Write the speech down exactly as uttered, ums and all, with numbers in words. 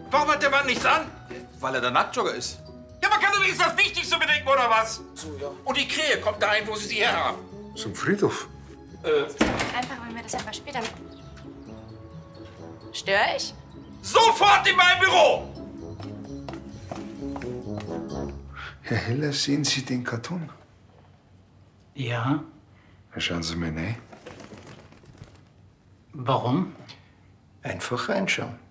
Warum hat der Mann nichts an? Weil er der Nacktjogger ist. Ja, man kann doch nicht das Wichtigste bedenken, oder was? So, ja. Und die Krähe kommt dahin, wo sie sie herhaben. Zum Friedhof. Äh, Einfach, wenn wir das einfach später... Störe ich? sofort in mein Büro! Herr Heller, sehen Sie den Karton? Ja, Schauen Sie mal rein. warum? Einfach reinschauen.